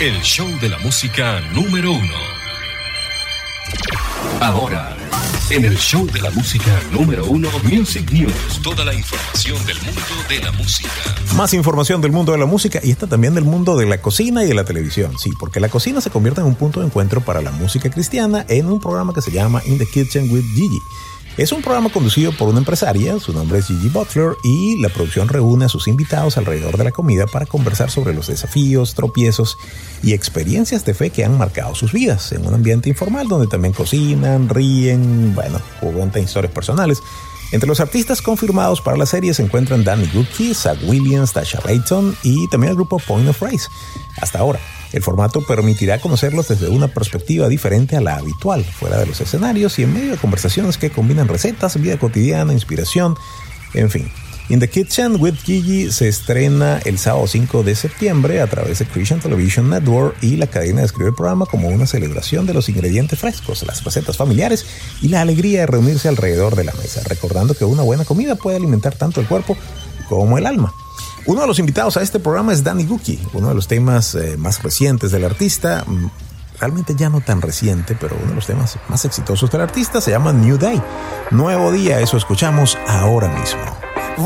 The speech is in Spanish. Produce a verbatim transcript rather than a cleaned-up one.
el show de la música número uno. Ahora, en el show de la música número uno, Music News. Toda la información del mundo de la música. Más información del mundo de la música y esta también del mundo de la cocina y de la televisión. Sí, porque la cocina se convierte en un punto de encuentro para la música cristiana en un programa que se llama In the Kitchen with Gigi. Es un programa conducido por una empresaria, su nombre es Gigi Butler, y la producción reúne a sus invitados alrededor de la comida para conversar sobre los desafíos, tropiezos y experiencias de fe que han marcado sus vidas, en un ambiente informal donde también cocinan, ríen, bueno, cuentan historias personales. Entre los artistas confirmados para la serie se encuentran Danny Gutke, Zach Williams, Tasha Layton y también el grupo Point of Race. Hasta ahora, el formato permitirá conocerlos desde una perspectiva diferente a la habitual, fuera de los escenarios y en medio de conversaciones que combinan recetas, vida cotidiana, inspiración, en fin. In the Kitchen with Gigi se estrena el sábado cinco de septiembre a través de Christian Television Network, y la cadena describe el programa como una celebración de los ingredientes frescos, las recetas familiares y la alegría de reunirse alrededor de la mesa, recordando que una buena comida puede alimentar tanto el cuerpo como el alma. Uno de los invitados a este programa es Danny Gutke, uno de los temas eh, más recientes del artista, realmente ya no tan reciente, pero uno de los temas más exitosos del artista se llama New Day, Nuevo Día. Eso escuchamos ahora mismo.